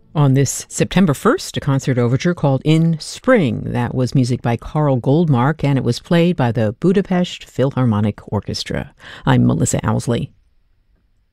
On this September 1st, a concert overture called In Spring. That was music by Carl Goldmark, and it was played by the Budapest Philharmonic Orchestra. I'm Melissa Owsley.